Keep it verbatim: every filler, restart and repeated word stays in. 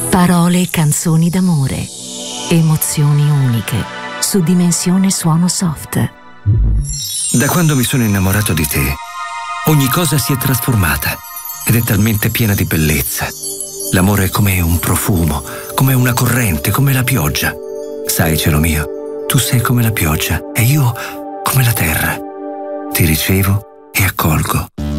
Parole e canzoni d'amore. Emozioni uniche. Su Dimensione Suono Soft. Da quando mi sono innamorato di te, ogni cosa si è trasformata ed è talmente piena di bellezza. L'amore è come un profumo, come una corrente, come la pioggia. Sai, cielo mio, tu sei come la pioggia e io come la terra. Ti ricevo e accolgo.